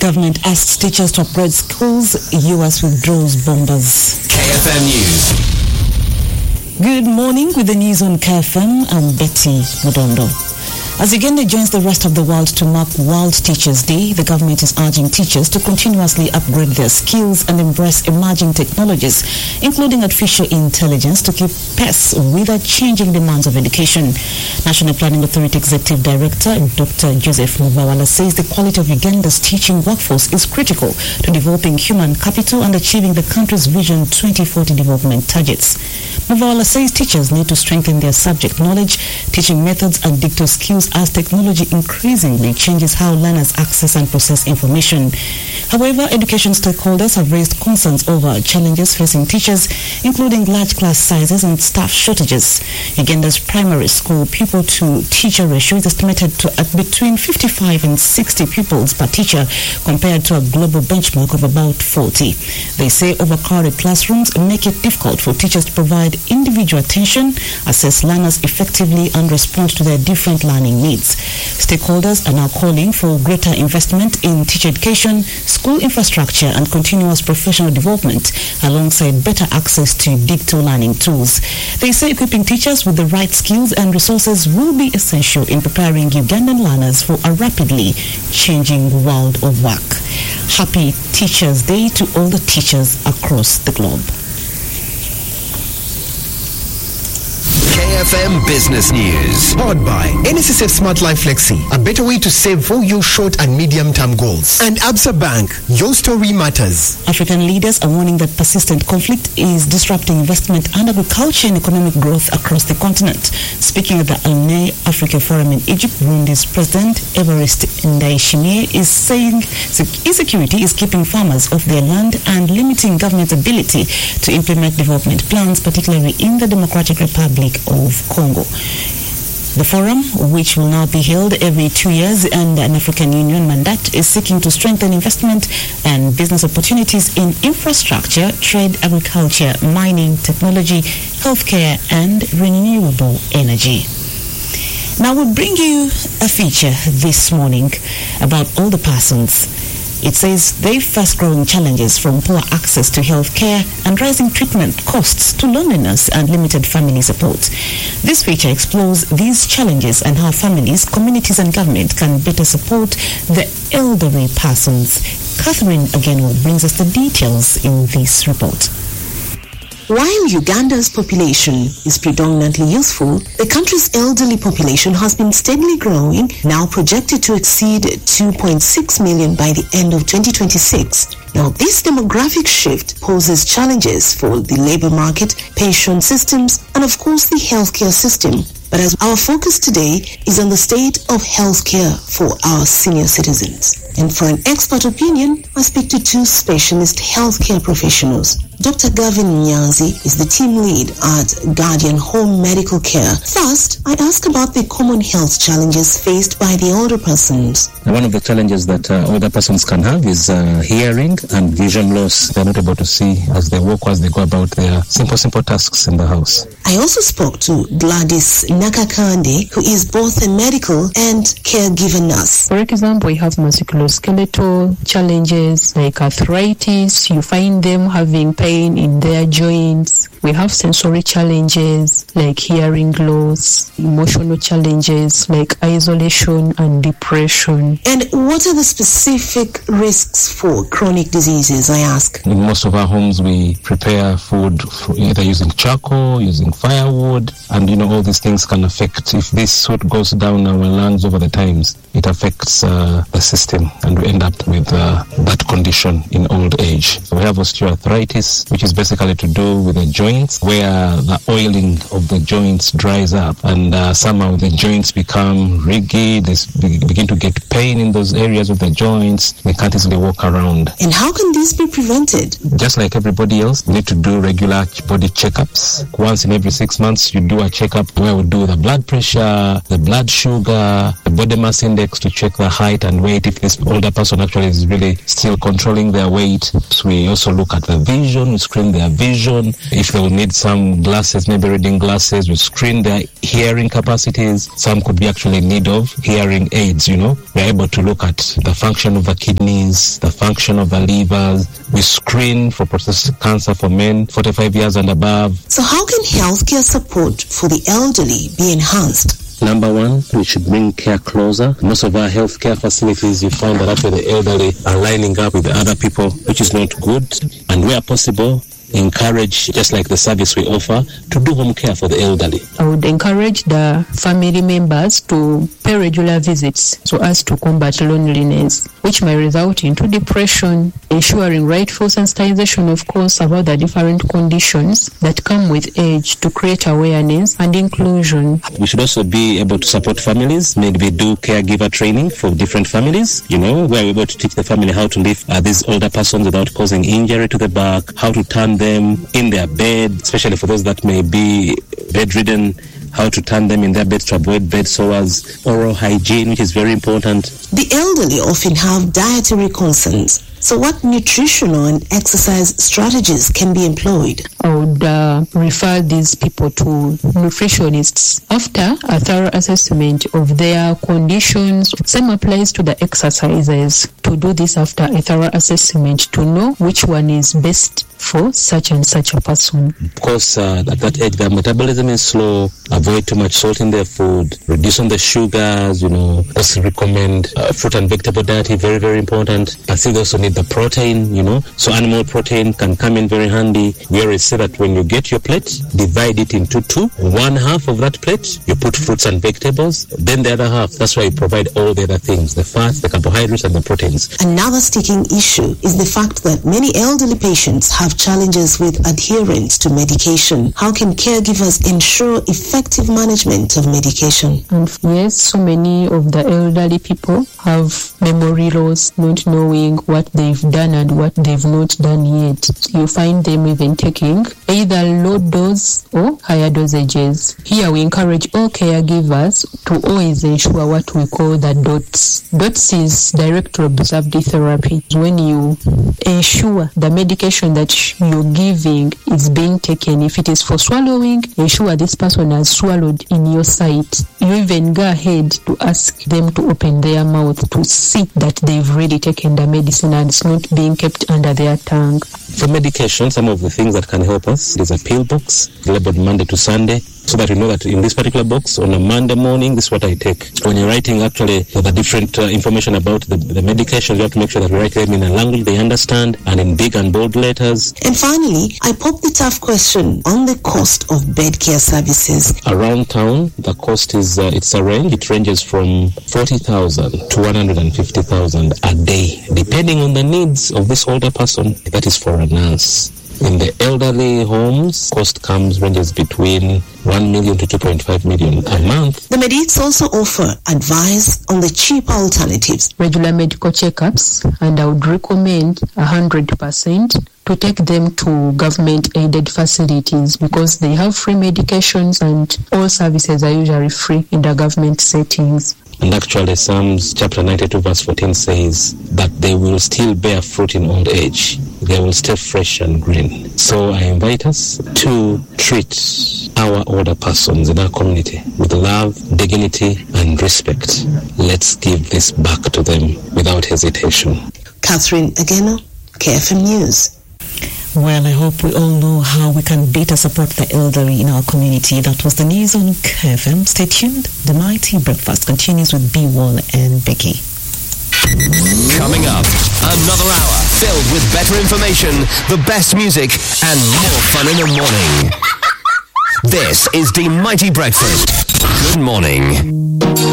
Government asks teachers to upgrade schools. US withdraws bombers. KFM News. Good morning with the news on KFM. I'm Betty Mudondo. As Uganda joins the rest of the world to mark World Teachers' Day, the government is urging teachers to continuously upgrade their skills and embrace emerging technologies, including artificial intelligence, to keep pace with the changing demands of education. National Planning Authority Executive Director Dr. Joseph Mubawala says the quality of Uganda's teaching workforce is critical to developing human capital and achieving the country's Vision 2040 development targets. Mubawala says teachers need to strengthen their subject knowledge, teaching methods and dictate skills as technology increasingly changes how learners access and process information. However, education stakeholders have raised concerns over challenges facing teachers, including large class sizes and staff shortages. Uganda's primary school pupil-to-teacher ratio is estimated at between 55 and 60 pupils per teacher, compared to a global benchmark of about 40. They say overcrowded classrooms make it difficult for teachers to provide individual attention, assess learners effectively, and respond to their different learning needs. Stakeholders are now calling for greater investment in teacher education, school infrastructure, and continuous professional development, alongside better access to digital learning tools. They say equipping teachers with the right skills and resources will be essential in preparing Ugandan learners for a rapidly changing world of work. Happy Teachers' Day to all the teachers across the globe. KFM Business News. Powered by NSSF Smart Life Flexi, a better way to save for your short and medium-term goals. And Absa Bank, your story matters. African leaders are warning that persistent conflict is disrupting investment and agriculture and economic growth across the continent. Speaking at the Alnay Africa Forum in Egypt, Burundi's President Evariste Ndayishimiye is saying insecurity is keeping farmers off their land and limiting government's ability to implement development plans, particularly in the Democratic Republic of Congo. The forum, which will now be held every 2 years, and an African Union mandate, is seeking to strengthen investment and business opportunities in infrastructure, trade, agriculture, mining, technology, healthcare, and renewable energy. Now we'll bring you a feature this morning about older persons. It says they face growing challenges, from poor access to health care and rising treatment costs to loneliness and limited family support. This feature explores these challenges and how families, communities and government can better support the elderly persons. Catherine Ageno brings us the details in this report. While Uganda's population is predominantly youthful, the country's elderly population has been steadily growing, now projected to exceed 2.6 million by the end of 2026. Now, this demographic shift poses challenges for the labor market, pension systems, and of course the healthcare system. But as our focus today is on the state of healthcare for our senior citizens. And for an expert opinion, I speak to two specialist healthcare professionals. Dr. Gavin Nyanzi is the team lead at Guardian Home Medical Care. First, I ask about the common health challenges faced by the older persons. One of the challenges that older persons can have is hearing and vision loss. They're not able to see as they walk, as they go about their simple tasks in the house. I also spoke to Gladys Nakakande, who is both a medical and caregiver nurse. For example, we have musculoskeletal challenges like arthritis. You find them having pain in their joints. We have sensory challenges like hearing loss, emotional challenges like isolation and depression. And what are the specific risks for chronic diseases, I ask? In most of our homes, we prepare food either using charcoal, using firewood, and all these things can affect. If this soot goes down our lungs over the times, it affects the system, and we end up with that condition in old age. So we have osteoarthritis, which is basically to do with the joints, where the oiling of the joints dries up, and somehow the joints become rigid. They begin to get pain in those areas of the joints. They can't easily walk around. And how can this be prevented? Just like everybody else, you need to do regular body checkups. Once in every 6 months, you do a checkup where we do the blood pressure, the blood sugar, the body mass index to check the height and weight. If this older person actually is really still controlling their weight. So we also look at the vision, we screen their vision. If they will need some glasses, maybe reading glasses, we screen their hearing capacities. Some could be actually in need of hearing aids, We're able to look at the function of the kidneys, the function of the livers. We screen for prostate cancer for men 45 years and above. So how can healthcare support for the elderly be enhanced? Number one, we should bring care closer. Most of our healthcare facilities, you find that actually the elderly are lining up with the other people, which is not good. And where possible, encourage, just like the service we offer, to do home care for the elderly. I would encourage the family members to pay regular visits so as to combat loneliness, which may result into depression, ensuring rightful sensitization, of course, about the different conditions that come with age to create awareness and inclusion. We should also be able to support families, maybe do caregiver training for different families, where we're able to teach the family how to live these older persons without causing injury to the back, how to turn them in their bed, especially for those that may be bedridden, how to turn them in their beds to avoid bed sores, oral hygiene, which is very important. The elderly often have dietary concerns. So what nutritional and exercise strategies can be employed? I would refer these people to nutritionists after a thorough assessment of their conditions. Same applies to the exercises. To do this after a thorough assessment to know which one is best for such and such a person. Of course, at that age, their metabolism is slow. Avoid too much salt in their food. Reduce on the sugars, Also recommend fruit and vegetable diet, very, very important. But still they also need the protein, So animal protein can come in very handy. We always say that when you get your plate, divide it into two. One half of that plate, you put fruits and vegetables. Then the other half, that's why you provide all the other things, the fats, the carbohydrates, and the proteins. Another sticking issue is the fact that many elderly patients have challenges with adherence to medication. How can caregivers ensure effective management of medication? And yes, so many of the elderly people have memory loss, not knowing what they've done and what they've not done yet. You find them even taking either low dose or higher dosages. Here we encourage all caregivers to always ensure what we call the DOTS. DOTS is direct observed therapy. When you ensure the medication that you're giving is being taken, if it is for swallowing, ensure this person has swallowed in your sight. You even go ahead to ask them to open their mouth to see that they've really taken the medicine and it's not being kept under their tongue. For medication, some of the things that can help us is a pill box labeled Monday to Sunday, so that we know that in this particular box on a Monday morning, this is what I take. When you're writing actually the different information about the medication, you have to make sure that we write them in a language they understand and in big and bold letters. And finally, I pop the tough question on the cost of bed care services. Around town, the cost is, it's a range. It ranges from 40,000 to 150,000 a day, depending on the needs of this older person. That is for a nurse. In the elderly homes, cost ranges between 1 million to 2.5 million a month. The Medics also offer advice on the cheaper alternatives. Regular medical checkups, and I would recommend 100% to take them to government-aided facilities because they have free medications and all services are usually free in the government settings. And actually, Psalms chapter 92 verse 14 says that they will still bear fruit in old age. They will stay fresh and green. So I invite us to treat our older persons in our community with love, dignity, and respect. Let's give this back to them without hesitation. Catherine Ageno, KFM News. Well, I hope we all know how we can better support the elderly in our community. That was the news on KFM. Stay tuned. The Mighty Breakfast continues with B-Wall and Becky. Coming up, another hour filled with better information, the best music, and more fun in the morning. This is the Mighty Breakfast. Good morning.